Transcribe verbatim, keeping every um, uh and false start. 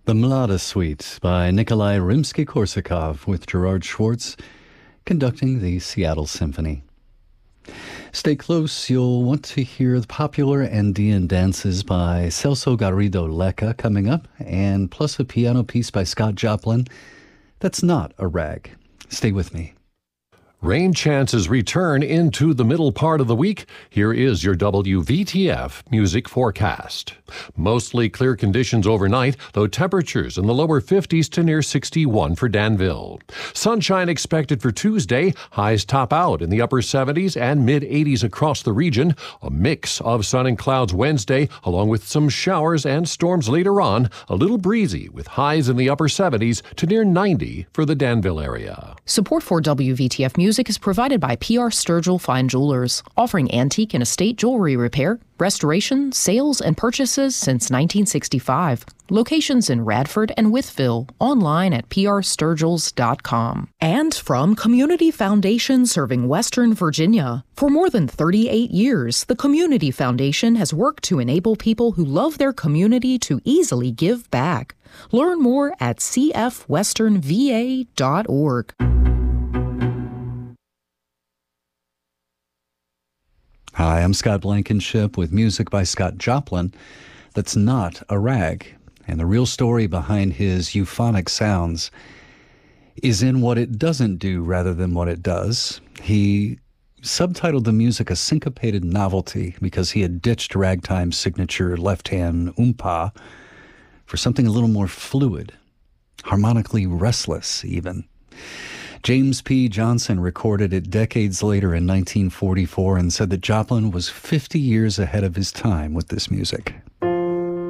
The Mlada Suite by Nikolai Rimsky-Korsakov with Gerard Schwartz conducting the Seattle Symphony. Stay close, you'll want to hear the popular Andean dances by Celso Garrido Lecca coming up, and plus a piano piece by Scott Joplin that's not a rag. Stay with me. Rain chances return into the middle part of the week. Here is your W V T F music forecast. Mostly clear conditions overnight, though temperatures in the lower fifties to near sixty-one for Danville. Sunshine expected for Tuesday. Highs top out in the upper seventies and mid-eighties across the region. A mix of sun and clouds Wednesday, along with some showers and storms later on. A little breezy with highs in the upper seventies to near ninety for the Danville area. Support for W V T F Music is provided by P R Sturgill Fine Jewelers, offering antique and estate jewelry repair, restoration, sales, and purchases since nineteen sixty-five. Locations in Radford and Wytheville, online at p r sturgills dot com. And from Community Foundation serving Western Virginia. For more than thirty-eight years, the Community Foundation has worked to enable people who love their community to easily give back. Learn more at c f western v a dot org. Hi, I'm Scott Blankenship with music by Scott Joplin that's not a rag. And the real story behind his euphonic sounds is in what it doesn't do rather than what it does. He subtitled the music a syncopated novelty because he had ditched ragtime's signature left-hand oompa for something a little more fluid, harmonically restless even. James P. Johnson recorded it decades later in nineteen forty-four and said that Joplin was fifty years ahead of his time with this music.